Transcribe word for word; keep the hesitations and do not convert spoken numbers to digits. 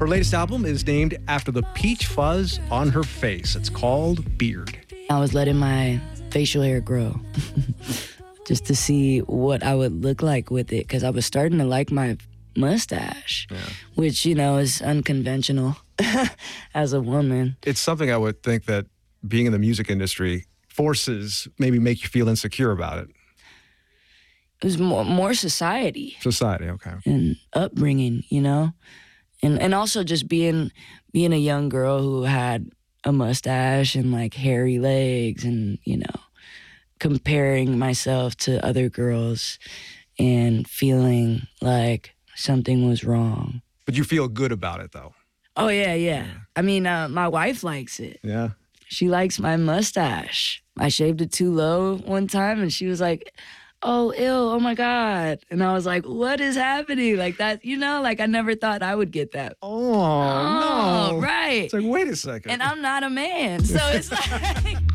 Her latest album is named after the peach fuzz on her face. It's called Beard. I was letting my facial hair grow just to see what I would look like with it, because I was starting to like my mustache, Yeah. which, you know, is unconventional as a woman. It's something I would think that being in the music industry forces maybe make you feel insecure about it. It was more, more society Society, okay. and upbringing, you know? And and also just being being a young girl who had a mustache and like hairy legs, and, you know, comparing myself to other girls and feeling like something was wrong. But you feel good about it, though. Oh, yeah, yeah. I mean, uh, my wife likes it. Yeah. She likes my mustache. I shaved it too low one time, and she was like, oh, ew, oh my God. And I was like, what is happening? Like that, you know, like I never thought I would get that. Oh, Oh, no. right. It's like, wait a second. And I'm not a man. So it's like...